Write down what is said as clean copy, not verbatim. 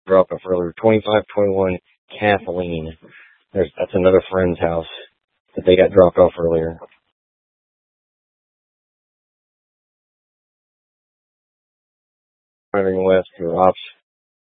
dropped off earlier. 2521 Kathleen. That's another friend's house that they got dropped off earlier. Driving west to ops